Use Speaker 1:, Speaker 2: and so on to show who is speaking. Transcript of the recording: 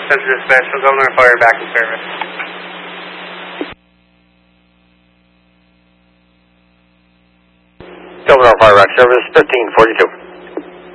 Speaker 1: Center Dispatch, so Governor Fire back in service.
Speaker 2: Governor Fire back service, 1542.